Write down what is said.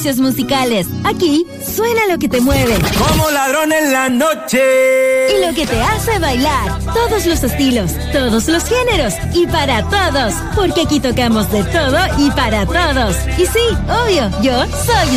delicias musicales. Aquí suena lo que te mueve. Como ladrón en la noche. Y lo que te hace bailar. Todos los estilos, todos los géneros y para todos. Porque aquí tocamos de todo y para todos. Y sí, obvio, yo soy